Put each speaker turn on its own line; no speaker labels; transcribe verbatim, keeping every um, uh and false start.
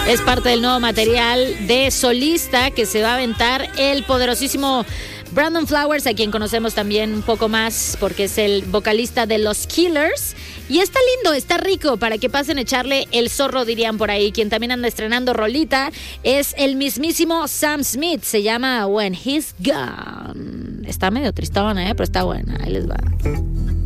Es parte del nuevo material de solista que se va a aventar el poderosísimo Brandon Flowers, a quien conocemos también un poco más porque es el vocalista de Los Killers. Y está lindo, está rico para que pasen a echarle el zorro, dirían por ahí. Quien también anda estrenando rolita es el mismísimo Sam Smith. Se llama When He's Gone. Está medio tristona, ¿eh? Pero está buena. Ahí les va.